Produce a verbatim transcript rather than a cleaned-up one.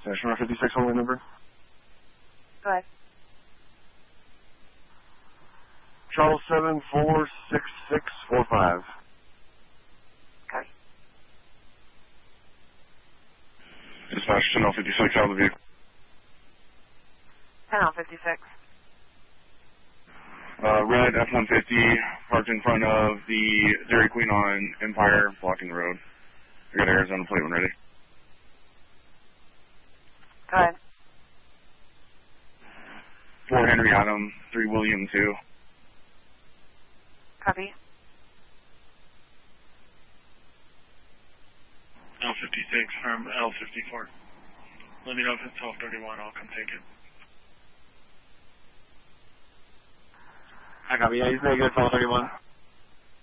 National fifty-six, only number. Go ahead. Charles seven four six six four five. Okay. Dispatch ten L fifty-six, out of the vehicle. ten L fifty-six. Uh, red F one fifty parked in front of the Dairy Queen on Empire, blocking the road. We got Arizona plate when ready. Go ahead. four Henry Adam, three William two. Copy. L fifty-six from L fifty-four. Let me know if it's twelve thirty-one, I'll come take it. I copy, yeah, he's negative twelve thirty-one.